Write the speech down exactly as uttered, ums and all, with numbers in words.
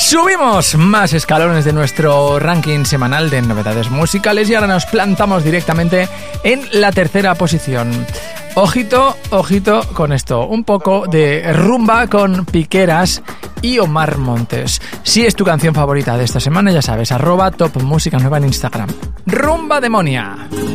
Subimos más escalones de nuestro ranking semanal de novedades musicales y ahora nos plantamos directamente en la tercera posición. Ojito, ojito con esto, un poco de rumba con Piqueras y Omar Montes. Si es tu canción favorita de esta semana, ya sabes, arroba Top Música Nueva en Instagram. Rumba Demonia.